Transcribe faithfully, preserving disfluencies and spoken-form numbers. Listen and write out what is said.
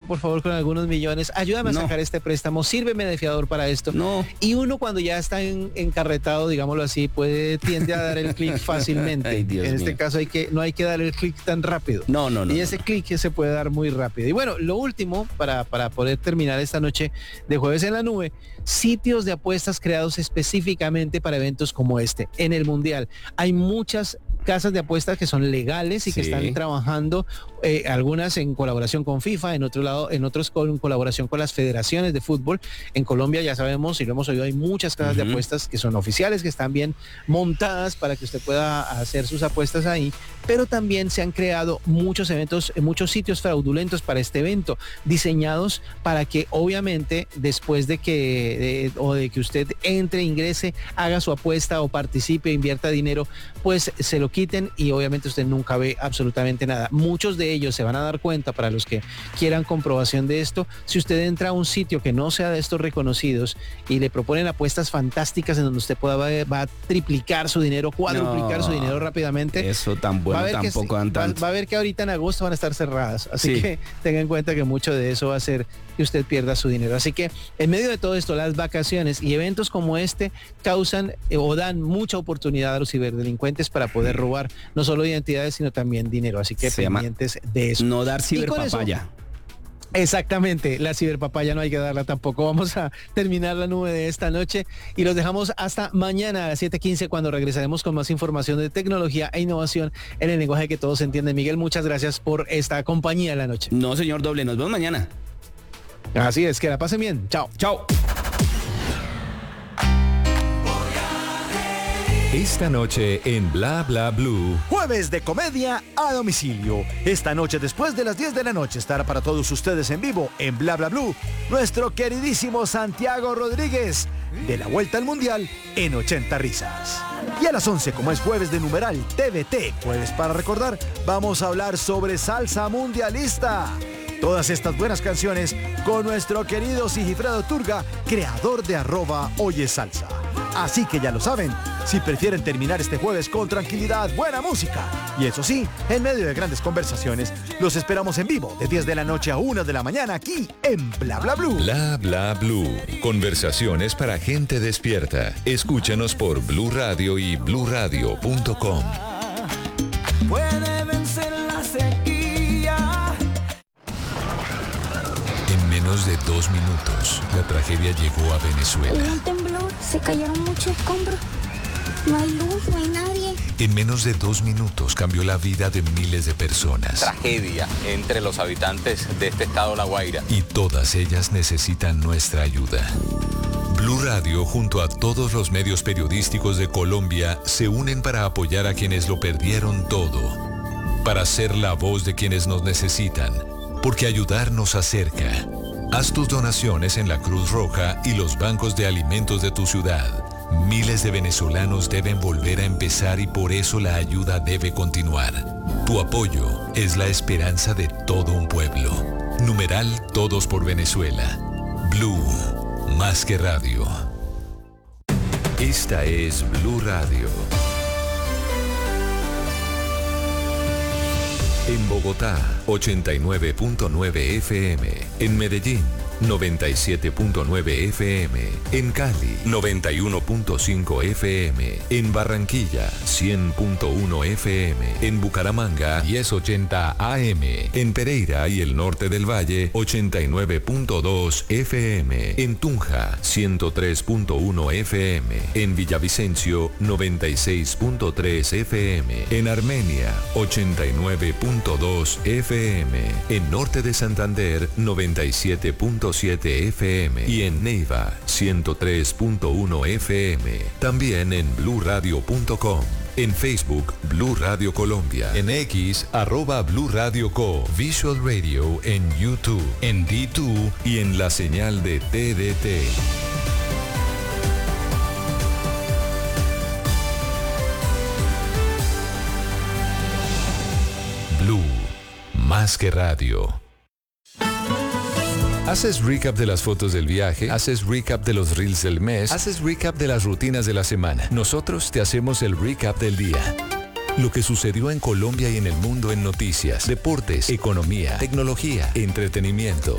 por favor, con algunos millones, ayúdame a No. sacar este préstamo, sírveme de fiador para esto. No. Y uno cuando ya está en- encarretado, digámoslo así, puede, tiende a dar el clic fácilmente. Ay, Dios en este mío. caso hay que, no hay que dar el clic tan rápido. No, no, no. Y ese clic se puede dar muy rápido. Y bueno, lo último, para, para poder terminar esta noche de Jueves en la Nube, sitios de apuestas creados específicamente para eventos como este. En el Mundial hay muchas casas de apuestas que son legales y que Sí. están trabajando, eh, algunas en colaboración con FIFA, en otro lado, en otros con colaboración con las federaciones de fútbol. En Colombia ya sabemos y lo hemos oído, hay muchas casas de Ujú. apuestas que son oficiales, que están bien montadas para que usted pueda hacer sus apuestas ahí, pero también se han creado muchos eventos, eh, muchos sitios fraudulentos para este evento, diseñados para que obviamente después de que de- o de que usted entre, ingrese, haga su apuesta o participe, invierta dinero, pues se lo quiten y obviamente usted nunca ve absolutamente nada. Muchos de ellos se van a dar cuenta, para los que quieran comprobación de esto, si usted entra a un sitio que no sea de estos reconocidos y le proponen apuestas fantásticas en donde usted pueda va a triplicar su dinero, cuadruplicar No. su dinero rápidamente. Eso tan bueno va a ver que tampoco sí, dan va, tanto. va a ver que ahorita en agosto van a estar cerradas, así Sí. que tenga en cuenta que mucho de eso va a hacer que usted pierda su dinero. Así que en medio de todo esto, las vacaciones y eventos como este causan eh, o dan mucha oportunidad a los ciberdelincuentes para poder robar no solo identidades, sino también dinero. Así que Se llama pendientes de eso. No dar Y con eso- ciberpapaya. Exactamente, la ciberpapaya no hay que darla tampoco. Vamos a terminar la nube de esta noche y los dejamos hasta mañana a las siete quince, cuando regresaremos con más información de tecnología e innovación en el lenguaje que todos entienden. Miguel, muchas gracias por esta compañía en la noche. No, señor Doble, nos vemos mañana. Así es, que la pasen bien. Chao. Chao. Esta noche en Bla Bla Blue. Jueves de comedia a domicilio. Esta noche después de las diez de la noche estará para todos ustedes en vivo en Bla Bla Blue nuestro queridísimo Santiago Rodríguez de la Vuelta al Mundial en ochenta risas. Y a las once, como es jueves de numeral T V T, jueves para recordar, vamos a hablar sobre salsa mundialista. Todas estas buenas canciones con nuestro querido Sigifredo Turga, creador de arroba Oye Salsa. Así que ya lo saben, si prefieren terminar este jueves con tranquilidad, buena música y eso sí, en medio de grandes conversaciones, los esperamos en vivo de diez de la noche a una de la mañana aquí en Bla Bla Blue. Bla Bla Blue. Conversaciones para gente despierta. Escúchanos por Blue Radio y blue radio punto com. Puede vencer la sequía. En menos de dos minutos, la tragedia llegó a Venezuela. Hubo un temblor, se cayeron muchos escombros. No hay luz, no hay nadie. En menos de dos minutos cambió la vida de miles de personas. Tragedia entre los habitantes de este estado La Guaira. Y todas ellas necesitan nuestra ayuda. Blue Radio, junto a todos los medios periodísticos de Colombia, se unen para apoyar a quienes lo perdieron todo. Para ser la voz de quienes nos necesitan. Porque ayudar nos acerca. Haz tus donaciones en la Cruz Roja y los bancos de alimentos de tu ciudad. Miles de venezolanos deben volver a empezar y por eso la ayuda debe continuar. Tu apoyo es la esperanza de todo un pueblo. Numeral Todos por Venezuela. Blue, más que radio. Esta es Blue Radio. En Bogotá, ochenta y nueve punto nueve F M. En Medellín, noventa y siete punto nueve F M. En Cali, noventa y uno punto cinco F M. En Barranquilla, cien punto uno F M. En Bucaramanga, diez ochenta A M. En Pereira y el norte del Valle, ochenta y nueve punto dos F M. En Tunja, ciento tres punto uno F M. En Villavicencio, noventa y seis punto tres F M. En Armenia, ochenta y nueve punto dos F M. En Norte de Santander, noventa y siete punto siete F M. Y en Neiva, ciento tres punto uno F M. También en blue radio punto com. En Facebook, Blue Radio Colombia. En X, arroba Blue Radio Co. Visual Radio en YouTube, en D dos y en la señal de T D T. Blue, más que radio. ¿Haces recap de las fotos del viaje? ¿Haces recap de los reels del mes? ¿Haces recap de las rutinas de la semana? Nosotros te hacemos el recap del día. Lo que sucedió en Colombia y en el mundo en noticias, deportes, economía, tecnología, entretenimiento,